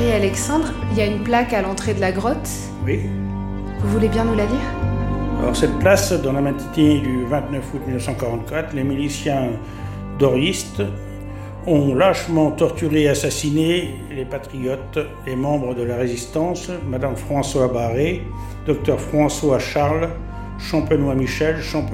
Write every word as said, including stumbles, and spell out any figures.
Thierry Alexandre, il y a une plaque à l'entrée de la grotte. Oui. Vous voulez bien nous la lire ? Alors cette place, dans la matinée du vingt-neuf août mille neuf cent quarante-quatre, les miliciens doristes ont lâchement torturé et assassiné les patriotes et membres de la résistance, Madame François Barré, Docteur François Charles, Champenois Michel, Champenois